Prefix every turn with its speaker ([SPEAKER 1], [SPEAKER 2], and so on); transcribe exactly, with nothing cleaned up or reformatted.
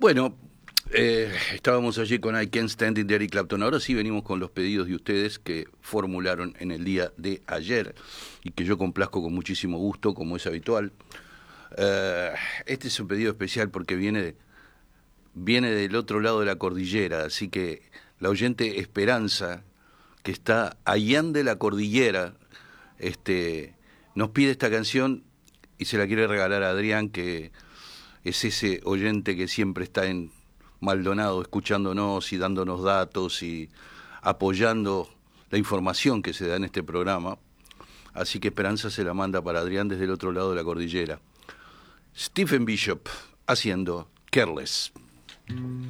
[SPEAKER 1] Bueno, eh, estábamos allí con I Can't Stand It de Eric Clapton. Ahora sí venimos con los pedidos de ustedes que formularon en el día de ayer y que yo complazco con muchísimo gusto, como es habitual. Uh, este es un pedido especial porque viene, de, viene del otro lado de la cordillera, así que la oyente Esperanza, que está allá de la cordillera, este, nos pide esta canción y se la quiere regalar a Adrián, que es ese oyente que siempre está en Maldonado escuchándonos y dándonos datos y apoyando la información que se da en este programa. Así que Esperanza se la manda para Adrián desde el otro lado de la cordillera. Stephen Bishop haciendo Careless.